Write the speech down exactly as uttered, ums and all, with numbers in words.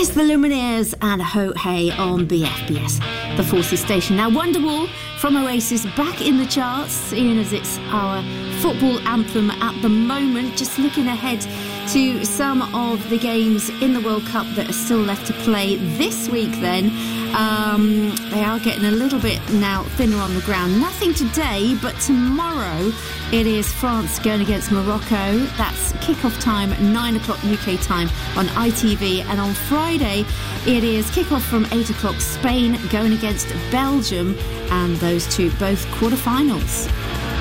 It's the Lumineers and Ho Hey on B F B S, the Forces station. Now, Wonderwall from Oasis back in the charts, seeing as it's our football anthem at the moment. Just looking ahead to some of the games in the World Cup that are still left to play this week then. Um, they are getting a little bit now thinner on the ground. Nothing today, but tomorrow it is France going against Morocco. That's kick-off time, nine o'clock U K time on I T V. And on Friday it is kick-off from eight o'clock, Spain going against Belgium. And those two both quarter-finals.